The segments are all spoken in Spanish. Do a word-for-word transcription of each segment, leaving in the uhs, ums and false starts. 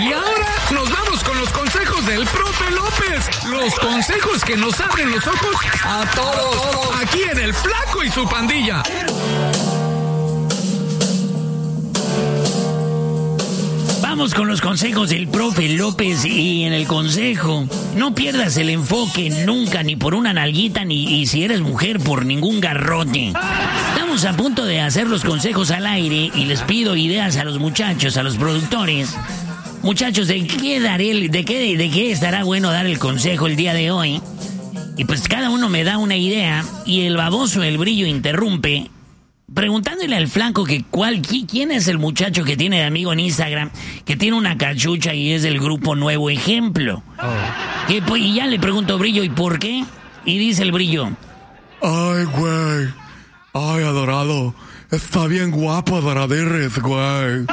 Y ahora nos vamos con los consejos del profe López. Los consejos que nos abren los ojos a todos. Aquí en El Flaco y su Pandilla. Vamos con los consejos del profe López. Y en el consejo, no pierdas el enfoque nunca, ni por una nalguita, ni y si eres mujer, por ningún garrote. Estamos a punto de hacer los consejos al aire y les pido ideas a los muchachos, a los productores. Muchachos, ¿de qué daré, de qué, de qué estará bueno dar el consejo el día de hoy? Y pues cada uno me da una idea y el baboso El Brillo interrumpe preguntándole al Flaco que cuál, quién es el muchacho que tiene de amigo en Instagram, que tiene una cachucha y es del grupo Nuevo Ejemplo. Oh. Que, pues, y ya le pregunto, Brillo, ¿y por qué? Y dice el Brillo: ay, güey, ay, adorado, está bien guapo, adoradires, güey.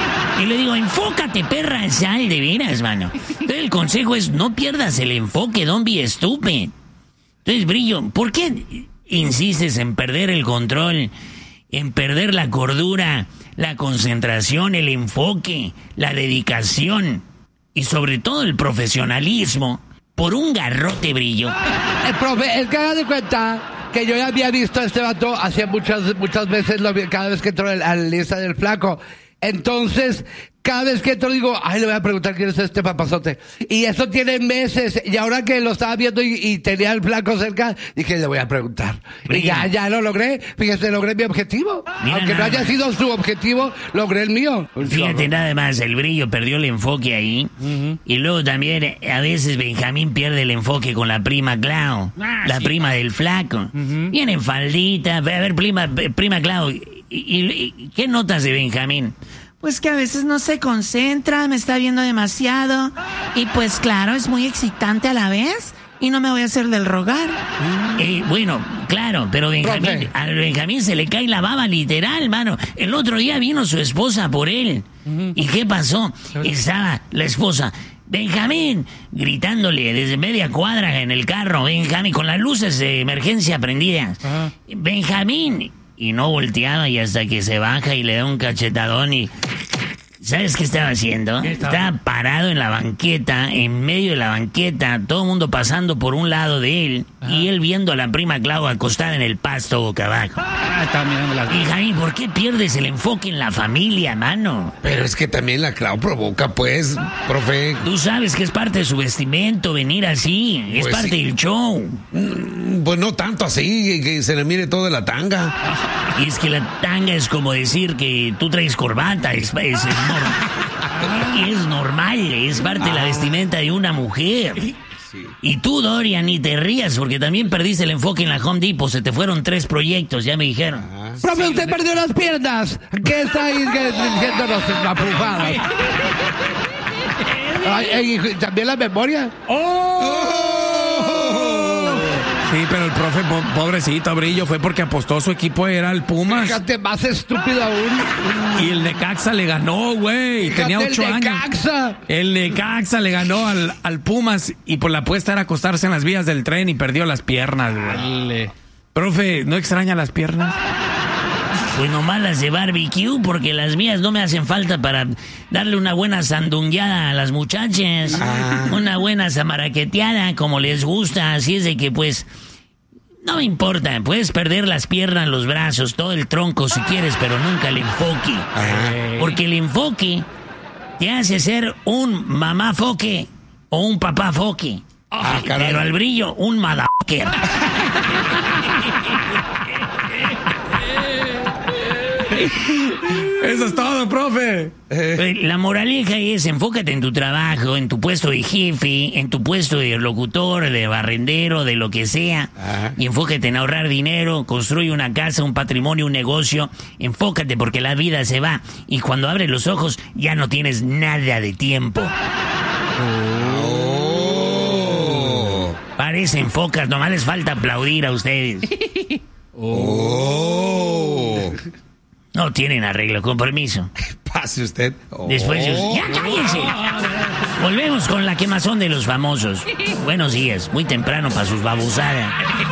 Y le digo, enfócate, perra, sal de veras, mano. Entonces el consejo es, no pierdas el enfoque, don't be stupid. Entonces, Brillo, ¿por qué insistes en perder el control, en perder la cordura, la concentración, el enfoque, la dedicación y sobre todo el profesionalismo por un garrote, Brillo? El profe, es que haga de cuenta que yo ya había visto a este vato hacía muchas, muchas veces, lo vi, cada vez que entro a la lista del Flaco. Entonces, cada vez que entro digo, ay, le voy a preguntar quién es este papazote. Y eso tiene meses. Y ahora que lo estaba viendo y, y tenía al Flaco cerca, dije, le voy a preguntar. Brillo. Y ya, ya lo logré. Fíjese, logré mi objetivo. Mira, aunque no haya más sido su objetivo, logré el mío. Fíjate nada más, el Brillo perdió el enfoque ahí. Uh-huh. Y luego también, a veces Benjamín pierde el enfoque con la prima Clau. Ah, la sí. prima del Flaco. Uh-huh. Viene en faldita. A ver, prima, prima Clau, ¿y, y, y qué notas de Benjamín? Pues que a veces no se concentra, me está viendo demasiado. Y pues claro, es muy excitante a la vez. Y no me voy a hacer del rogar. Eh, bueno, claro, pero Benjamín, a Benjamín se le cae la baba literal, mano. El otro día vino su esposa por él. Uh-huh. ¿Y qué pasó? Estaba la esposa, Benjamín, gritándole desde media cuadra en el carro. Benjamín, con las luces de emergencia prendidas. Uh-huh. Benjamín... Y no volteaba y hasta que se baja y le da un cachetadón y... ¿Sabes qué estaba haciendo? ¿Qué estaba? Estaba parado en la banqueta, en medio de la banqueta, todo el mundo pasando por un lado de él. Ajá. Y él viendo a la prima Clau acostada en el pasto boca abajo. Ah, estaba mirando las... Y Jaime, ¿por qué pierdes el enfoque en la familia, mano? Pero es que también la Clau provoca, pues, profe. Tú sabes que es parte de su vestimento venir así, es pues parte sí. del show. Pues no tanto así, que se le mire toda la tanga. Y es que la tanga es como decir que tú traes corbata, es... es, es Y es normal, es parte de la vestimenta de una mujer. Sí. Y tú, Dorian, ni te rías porque también perdiste el enfoque en la Home Depot. Se te fueron tres proyectos, ya me dijeron. Ah, profe, sí, usted me... perdió las piernas. ¿Qué está ahí diciéndonos la pujada? Ay, y también la memoria. ¡Oh! Sí, pero el profe, po- pobrecito, Brillo, fue porque apostó su equipo, era el Pumas. Fíjate, más estúpido aún. Y el Necaxa le ganó, güey. Tenía ocho el años. Necaxa. El Necaxa le ganó al, al Pumas y por la apuesta era acostarse en las vías del tren y perdió las piernas, güey. Dale. Profe, ¿no extraña las piernas? Pues nomás las de barbecue, porque las mías no me hacen falta para darle una buena sandungueada a las muchachas. Ah. Una buena zamaraqueteada, como les gusta. Así es de que, pues, no me importa. Puedes perder las piernas, los brazos, todo el tronco si quieres, pero nunca el enfoque. Ajá. Porque el enfoque te hace ser un mamá foque o un papá foque. Ah, pero al Brillo, un motherfucker. Eso es todo, profe. La moraleja es, enfócate en tu trabajo, en tu puesto de jefe, en tu puesto de locutor, de barrendero, de lo que sea. Ajá. Y enfócate en ahorrar dinero, construye una casa, un patrimonio, un negocio. Enfócate porque la vida se va. Y cuando abres los ojos, ya no tienes nada de tiempo. Oh. Parecen focas, nomás les falta aplaudir a ustedes. Oh. No tienen arreglo, con permiso. Pase usted. Oh. Después yo... ¡Ya cállense! Volvemos con la quemazón de los famosos. Buenos días, muy temprano para sus babosadas.